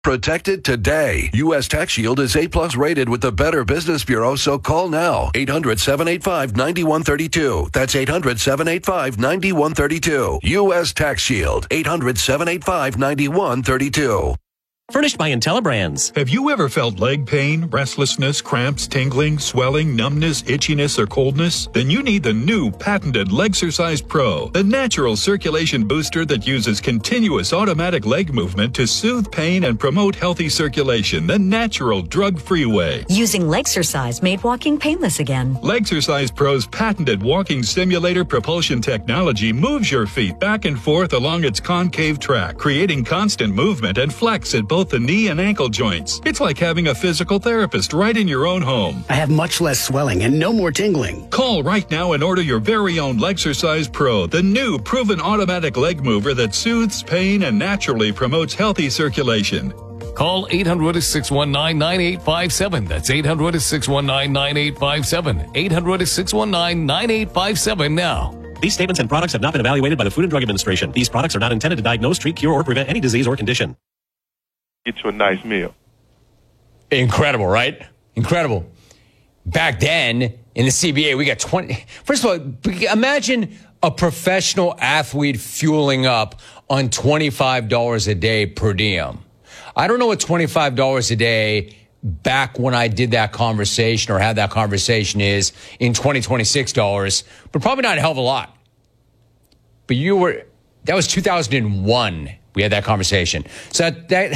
Protected today. U.S. Tax Shield is A+ rated with the Better Business Bureau, so call now. 800-785-9132. That's 800-785-9132. U.S. Tax Shield. 800-785-9132. Furnished by IntelliBrands. Have you ever felt leg pain, restlessness, cramps, tingling, swelling, numbness, itchiness, or coldness? Then you need the new patented Legsercise Pro, the natural circulation booster that uses continuous automatic leg movement to soothe pain and promote healthy circulation the natural drug-free way. Using Legsercise made walking painless again. Legsercise Pro's patented walking simulator propulsion technology moves your feet back and forth along its concave track, creating constant movement and flex at both the knee and ankle joints. It's like having a physical therapist right in your own home. I have much less swelling and no more tingling. Call right now and order your very own Legsercise Pro, the new proven automatic leg mover that soothes pain and naturally promotes healthy circulation. Call 800-619-9857. That's 800-619-9857. 800-619-9857 now. These statements and products have not been evaluated by the Food and Drug Administration. These products are not intended to diagnose, treat, cure, or prevent any disease or condition. Get you a nice meal. Incredible, right? Incredible. Back then, in the CBA, we got 20. First of all, imagine a professional athlete fueling up on $25 a day per diem. I don't know what $25 a day back when I did that conversation or had that conversation is in $2026, but probably not a hell of a lot. But that was 2001. We had that conversation. So that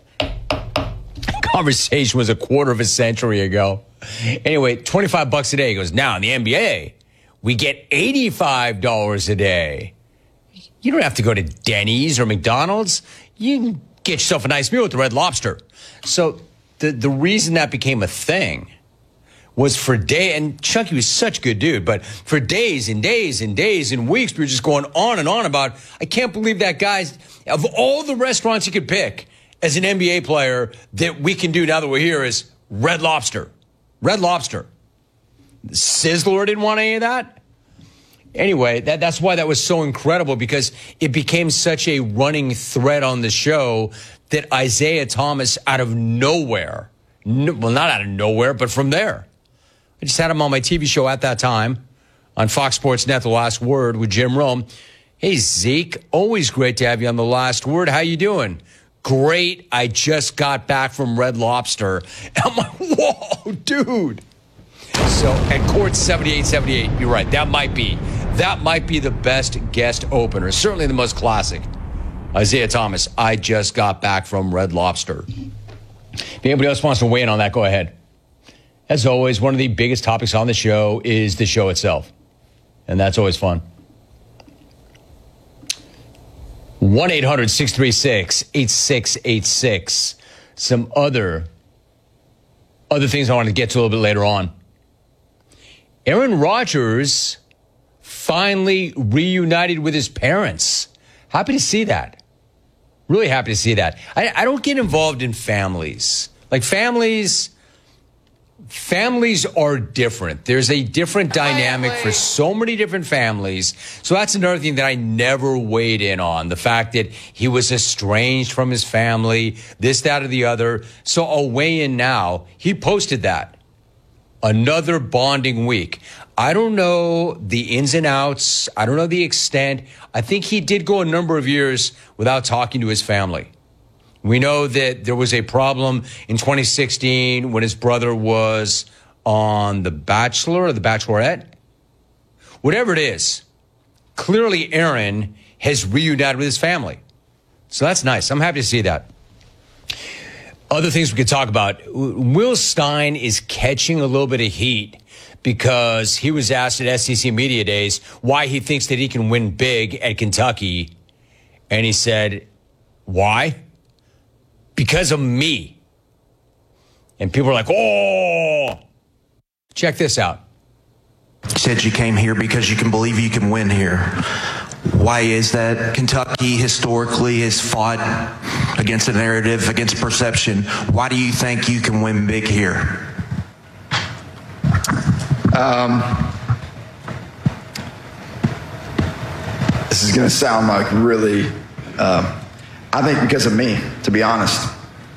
conversation was a quarter of a century ago. Anyway, $25 a day. He goes, now in the NBA, we get $85 a day. You don't have to go to Denny's or McDonald's. You can get yourself a nice meal at the Red Lobster. So the reason that became a thing was for and Chunky was such a good dude, but for days and days and days and weeks, we were just going on and on about, I can't believe that guy's, of all the restaurants you could pick as an NBA player that we can do now that we're here is Red Lobster. Red Lobster. Sizzler didn't want any of that. Anyway, that's why that was so incredible, because it became such a running thread on the show that Isaiah Thomas out of nowhere, well, not out of nowhere, but from there. I just had him on my TV show at that time on Fox Sports Net, The Last Word with Jim Rome. Hey, Zeke, always great to have you on The Last Word. How you doing? Great. I just got back from Red Lobster. And I'm like, whoa, dude. So at Court 7878, you're right. That might be the best guest opener. Certainly the most classic. Isaiah Thomas, I just got back from Red Lobster. If anybody else wants to weigh in on that, go ahead. As always, one of the biggest topics on the show is the show itself. And that's always fun. 1-800-636-8686. Some other things I want to get to a little bit later on. Aaron Rodgers finally reunited with his parents. Happy to see that. Really happy to see that. I don't get involved in families. Like families are different. There's a different dynamic for so many different families. So that's another thing that I never weighed in on. The fact that he was estranged from his family, this, that, or the other. So I'll weigh in now. He posted that. Another bonding week. I don't know the ins and outs. I don't know the extent. I think he did go a number of years without talking to his family. We know that there was a problem in 2016 when his brother was on The Bachelor or The Bachelorette. Whatever it is, clearly Aaron has reunited with his family. So that's nice. I'm happy to see that. Other things we could talk about. Will Stein is catching a little bit of heat because he was asked at SEC Media Days why he thinks that he can win big at Kentucky. And he said, why? Because of me. And people are like, oh, check this out. You said you came here because you can believe you can win here. Why is that? Kentucky historically has fought against a narrative, against perception. Why do you think you can win big here? This is going to sound like really, I think because of me, to be honest.